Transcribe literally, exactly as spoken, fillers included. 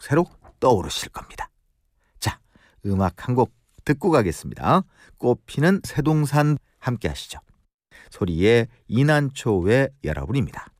새록 떠오르실 겁니다. 자, 음악 한 곡 듣고 가겠습니다. 꽃피는 새동산 함께 하시죠. 소리의 이난초의 여러분입니다.